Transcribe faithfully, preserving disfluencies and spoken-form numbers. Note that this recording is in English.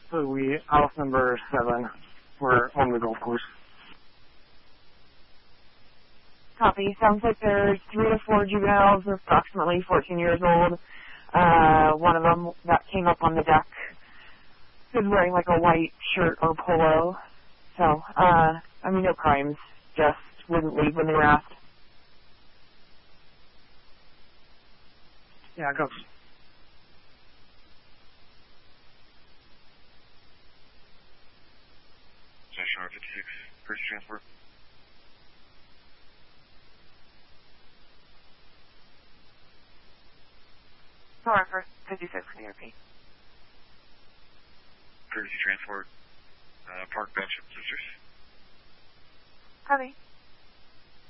So we, house number seven, we're on the golf course. Copy. Sounds like there's three to four juveniles, approximately fourteen years old. Uh, one of them that came up on the deck is wearing like a white shirt or polo. So, uh, I mean, no crimes, just wouldn't leave when they were asked. Yeah, go. Station R fifty-six, Courtesy Transport. Sorry for fifty-six, can you repeat? Courtesy Transport, uh, Park Bench Sisters. Copy.